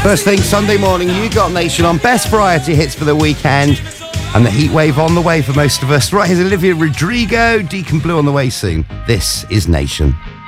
First thing Sunday morning, you got Nation on best variety hits for the weekend, and the heat wave on the way for most of us. Right, here's Olivia Rodrigo, Deacon Blue on the way soon. This is Nation.